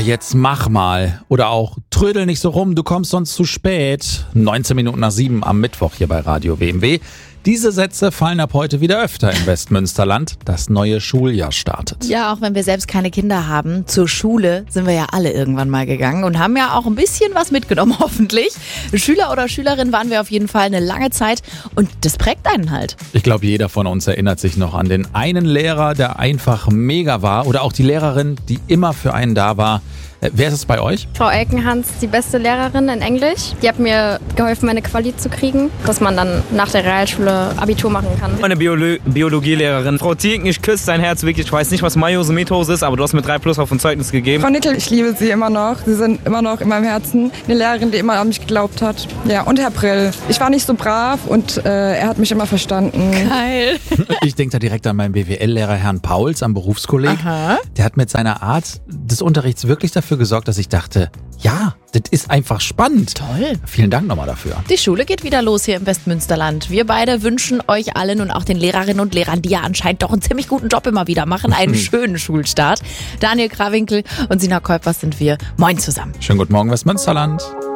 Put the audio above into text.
jetzt mach mal. Oder auch trödel nicht so rum, du kommst sonst zu spät. 19 Minuten nach 7 am Mittwoch hier bei Radio WMW. Diese Sätze fallen ab heute wieder öfter im Westmünsterland. Das neue Schuljahr startet. Ja, auch wenn wir selbst keine Kinder haben, zur Schule sind wir ja alle irgendwann mal gegangen und haben ja auch ein bisschen was mitgenommen, hoffentlich. Schüler oder Schülerin waren wir auf jeden Fall eine lange Zeit und das prägt einen halt. Ich glaube, jeder von uns erinnert sich noch an den einen Lehrer, der einfach mega war. Oder auch die Lehrerin, die immer für einen da war. Wer ist es bei euch? Frau Elkenhans, die beste Lehrerin in Englisch. Die hat mir geholfen, meine Quali zu kriegen, dass man dann nach der Realschule Abitur machen kann. Meine Biologielehrerin. Frau Thielken, ich küsse dein Herz wirklich. Ich weiß nicht, was Meiose Methose ist, aber du hast mir 3+ auf ein Zeugnis gegeben. Frau Nickel, ich liebe Sie immer noch. Sie sind immer noch in meinem Herzen. Eine Lehrerin, die immer an mich geglaubt hat. Ja, und Herr Brill. Ich war nicht so brav und er hat mich immer verstanden. Geil. Ich denke da direkt an meinen BWL-Lehrer Herrn Pauls am Berufskolleg. Aha. Der hat mit seiner Art des Unterrichts wirklich dafür gesorgt, dass ich dachte, ja, das ist einfach spannend. Toll. Vielen Dank nochmal dafür. Die Schule geht wieder los hier im Westmünsterland. Wir beide wünschen euch allen und auch den Lehrerinnen und Lehrern, die ja anscheinend doch einen ziemlich guten Job immer wieder machen, einen schönen Schulstart. Daniel Krawinkel und Sina Kolpers sind wir. Moin zusammen. Schönen guten Morgen, Westmünsterland.